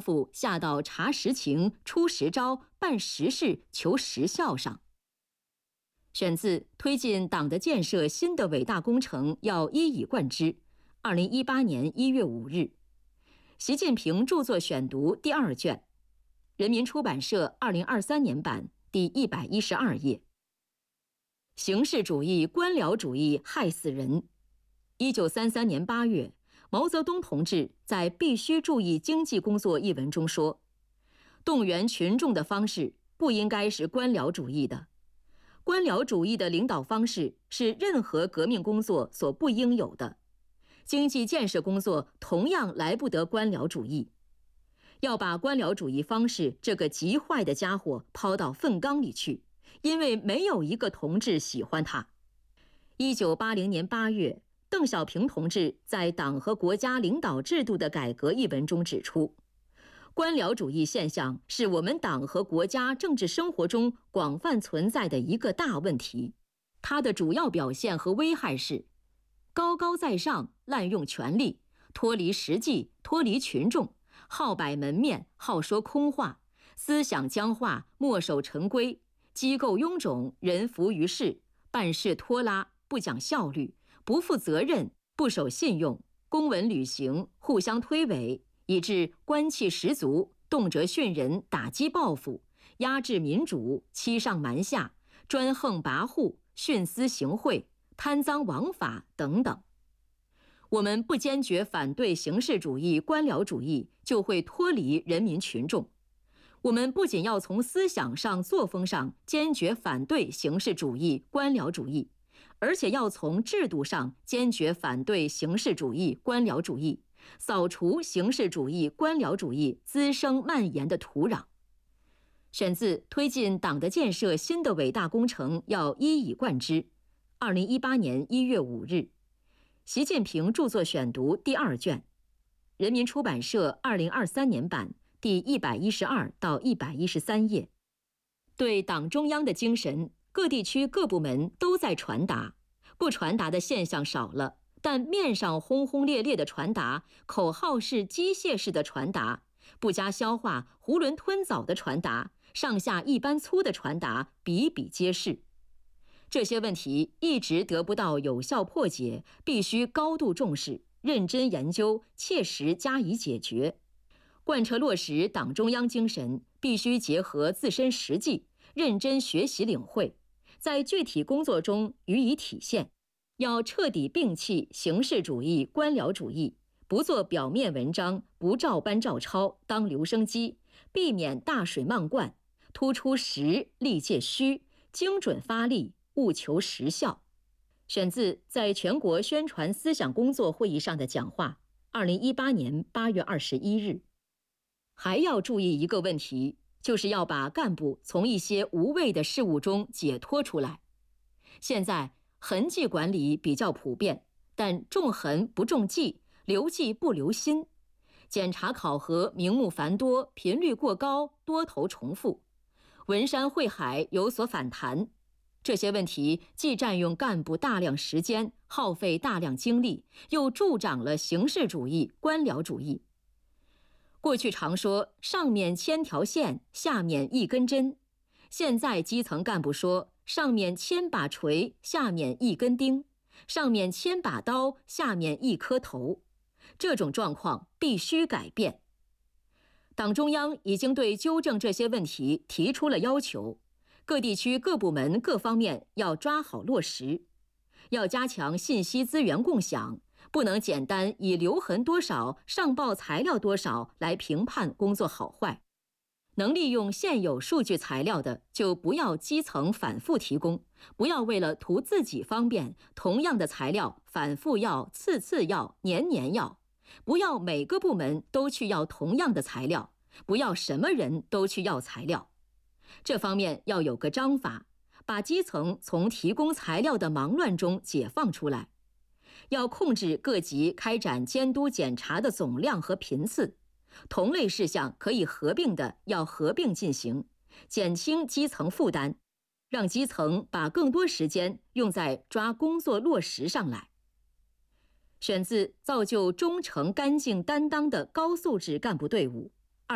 夫下到查实情、出实招、办实事、求实效上。选自《推进党的建设新的伟大工程要一以贯之》，2018年1月5日，习近平著作选读第2卷，人民出版社2023年版第112页。形式主义、官僚主义害死人。1933年8月，毛泽东同志在《必须注意经济工作》一文中说，动员群众的方式不应该是官僚主义的。官僚主义的领导方式是任何革命工作所不应有的，经济建设工作同样来不得官僚主义。要把官僚主义方式这个极坏的家伙抛到粪缸里去，因为没有一个同志喜欢他。1980年8月，邓小平同志在《党和国家领导制度的改革》一文中指出，官僚主义现象是我们党和国家政治生活中广泛存在的一个大问题。它的主要表现和危害是：高高在上，滥用权力，脱离实际，脱离群众，好摆门面，好说空话，思想僵化，墨守成规，机构臃肿，人浮于事，办事拖拉，不讲效率，不负责任，不守信用，公文履行，互相推诿，以致官气十足，动辄训人，打击报复，压制民主，欺上瞒下，专横跋扈，徇私行贿，贪赃枉法等等。我们不坚决反对形式主义、官僚主义，就会脱离人民群众。我们不仅要从思想上、作风上坚决反对形式主义、官僚主义，而且要从制度上坚决反对形式主义、官僚主义，扫除形式主义、官僚主义滋生蔓延的土壤。选自《推进党的建设新的伟大工程要一以贯之》，2018年1月5日，习近平著作选读第2卷，人民出版社2023年版第112到113页。对党中央的精神，各地区各部门都在传达，不传达的现象少了，但面上轰轰烈烈的传达，口号式、机械式的传达，不加消化、囫囵吞枣的传达，上下一般粗的传达，比比皆是。这些问题一直得不到有效破解，必须高度重视，认真研究，切实加以解决。贯彻落实党中央精神，必须结合自身实际，认真学习领会，在具体工作中予以体现。要彻底摒弃形式主义、官僚主义，不做表面文章，不照搬照抄，当留声机，避免大水漫灌，突出实，力戒虚，精准发力，务求实效。选自在全国宣传思想工作会议上的讲话，2018年8月21日。还要注意一个问题，就是要把干部从一些无谓的事务中解脱出来。现在痕迹管理比较普遍，但重痕不重迹，留迹不留心，检查考核名目繁多，频率过高，多头重复，文山会海有所反弹。这些问题既占用干部大量时间，耗费大量精力，又助长了形式主义、官僚主义。过去常说上面千条线，下面一根针，现在基层干部说上面千把锤，下面一根钉，上面千把刀，下面一颗头。这种状况必须改变。党中央已经对纠正这些问题提出了要求，各地区各部门各方面要抓好落实，要加强信息资源共享，不能简单以留痕多少、上报材料多少来评判工作好坏。能利用现有数据材料的，就不要基层反复提供，不要为了图自己方便，同样的材料反复要、次次要、年年要，不要每个部门都去要同样的材料，不要什么人都去要材料。这方面要有个章法，把基层从提供材料的忙乱中解放出来。要控制各级开展监督检查的总量和频次，同类事项可以合并的要合并进行，减轻基层负担，让基层把更多时间用在抓工作落实上来。选自造就忠诚干净担当的高素质干部队伍